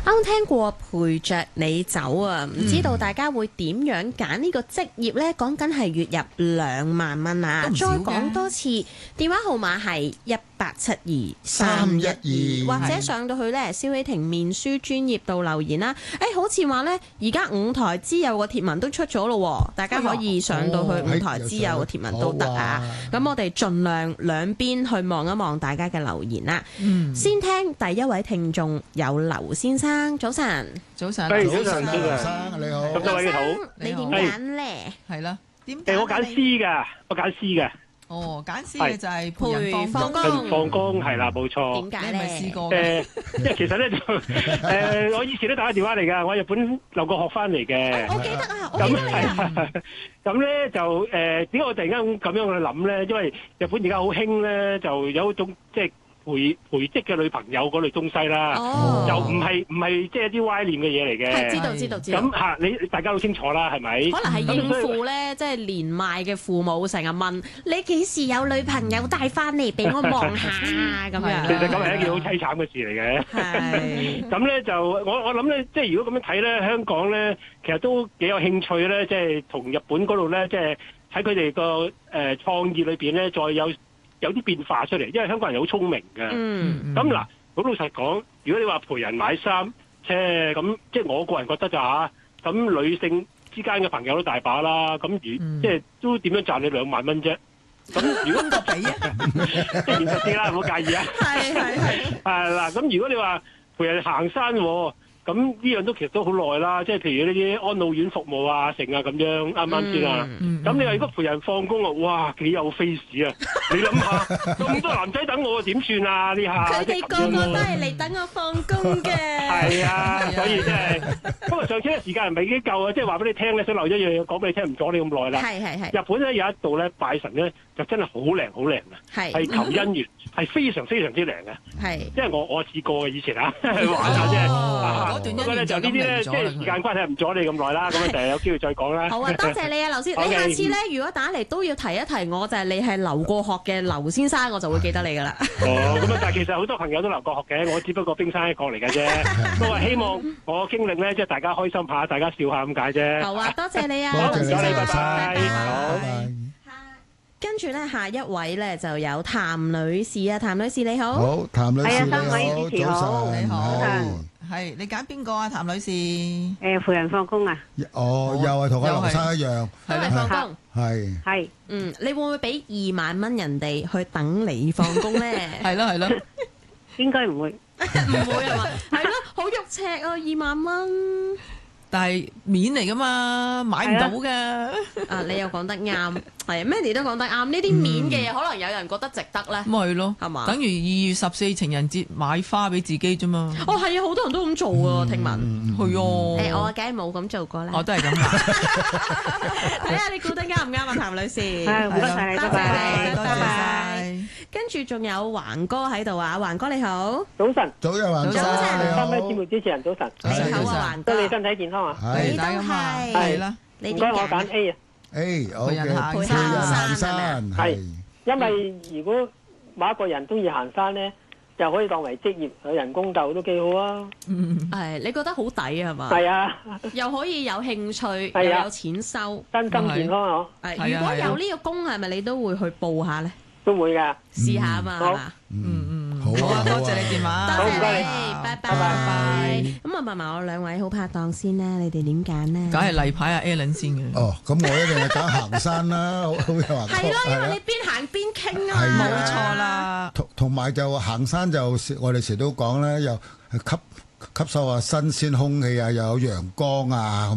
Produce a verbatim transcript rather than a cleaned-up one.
啱聽過陪着你走啊，唔知道大家會點樣揀呢個職業呢？講緊係月入兩萬蚊啊！再講多次，電話號碼係一八七二三一二，或者上到去呢蕭喜婷面書專頁度留言啦。誒、欸，好似話呢，而家五台之友嘅貼文都出咗咯，大家可以上到去五台之友嘅貼文都得啊。咁、哦哎、我哋盡量兩邊去望一望大家嘅留言啦。嗯、先聽第一位聽眾有劉先生，早晨， 早晨， 早晨，早晨， 劉生你好， 咁多位好，你點揀咧？ 係啦，點誒，我揀 C 噶，我揀 C 嘅。 哦，揀 C 嘅就係陪人放工， 放工係啦，冇錯。 點解咧？ 你咪試過誒，因為其實咧就誒，我以前都打個電話嚟噶，我喺日本留過學翻嚟嘅。 我記得啊，我記得你啊。 咁咧就誒，點解我突然間咁樣去諗咧？因為日本而家好興咧，就有一種即係。陪陪職嘅女朋友嗰類東西啦，哦、就唔係唔係即係啲歪念嘅嘢嚟嘅。 係知道知道知道。 咁嚇你大家都清楚啦，係咪？ 可能係應付咧，即係年邁嘅父母成日問你幾時有女朋友帶翻嚟俾我望下咁樣。 其實咁係一件好凄慘嘅事嚟嘅。係。咁咧就我我諗咧，即係如果咁樣睇咧，香港咧其實都幾有興趣咧，即係同日本嗰度咧，即係喺佢哋個誒創意裏邊咧，再有。有啲變化出嚟，因為香港人好聰明嘅。咁嗱、嗯，好老實講，如果你話陪人買衫，即係咁，即係我個人覺得就嚇，咁女性之間嘅朋友都大把啦。咁如、嗯、即係都點樣賺你兩萬蚊啫？咁如果個比啊，即係現實啲啦，唔好介意啊。係係係。係嗱，咁如果你話陪人行山，咁呢樣都其實都好耐啦，即係譬如呢啲安老院服務啊、成啊咁樣，啱唔啱先啊？咁、嗯嗯、你話如果陪人放工啊，哇幾有 face 啊！你諗下，咁多男仔等我點算啊？呢下佢哋個個都係嚟等我放工嘅。係啊，所以真係。不過上次嘅時間唔係已經夠啊，即係話俾你聽咧，想留一樣嘢講俾你聽，唔阻你咁耐啦。係係係。日本咧有一度咧拜神咧，就真係好靚好靚啊！係係求姻緣，係非常非常之靚嘅。係，因為我我試過嘅以前啊，去玩下啫。不過咧就呢啲咧，即係時間關係唔阻你咁耐啦，咁啊，第日有機會再講啦。 好啊，多謝你啊，劉先生。你下次咧，如果打嚟都要提一提我，就係你係留過學嘅劉先生，我就會記得你噶啦。 哦，咁啊，但係其實好多朋友都留過學嘅，我只不過冰山一角嚟嘅啫。不過希望我經歷咧，即係大家開心下，大家笑下咁解啫。 好啊，多謝你啊， 多謝你，拜拜。 好，跟住咧，下一位咧就有譚女士啊，譚女士你好。 好，譚女士你好， 早晨，你好。 係你揀邊個啊，譚女士？ 誒，陪人放工啊！ 哦，又係同阿劉生一樣， 陪人放工。 係係， 嗯，你會唔會俾二萬蚊人哋去等你放工咧？ 係咯係咯， 應該唔會， 唔會係嘛？係咯，好肉赤啊，二萬蚊。 但係面嚟噶嘛，買唔到噶。 啊，你又講得啱，係 Mandy 都講得啱。呢啲面嘅嘢，可能有人覺得值得咧。 咪係咯， 係嘛？ 等於二月十四情人節買花俾自己啫嘛。 哦，係啊，好多人都咁做啊，聽聞。 係啊。 誒，我梗係冇咁做過啦。 我都係咁。 睇下你估得啱唔啱啊，譚女士。 係，唔該晒你， 多謝你， 多謝晒。 跟住仲有橫哥喺度啊，橫哥你好。 早晨， 早日橫哥， 早晨， 三位節目主持人早晨。 你好啊，橫哥。 祝你身體健康啊！ 你都係。 係啦。 唔該，我揀 A 啊。 A，好嘅，陪人行山係，因為如果某一個人中意行山咧，就可以當為職業，有人工鬥都幾好啊。 嗯，係，你覺得好抵係嘛？ 係啊， 又可以有興趣，又有錢收， 身心健康啊！ 係，如果有呢個工，係咪你都會去報下咧？ 都會㗎， 試下啊嘛，係嘛？ 嗯嗯， 好啊， 多謝你電話， 多謝你， 拜拜拜。咁啊，問埋我兩位好拍檔先啦，你哋點揀呢？ 梗係例牌阿 Alan 先嘅。 哦，咁我一定係揀行山啦，好好有話。 係咯，因為你邊行邊傾啊， 冇錯啦。 同同埋就行山就我哋成日都講咧，又吸吸收下新鮮空氣啊，又有陽光啊。